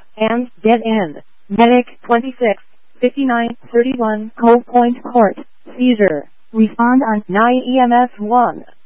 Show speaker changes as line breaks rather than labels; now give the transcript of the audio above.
and dead end. Medic 26, 59, 31, Cove Point Court, seizure. Respond on 9 EMS 1.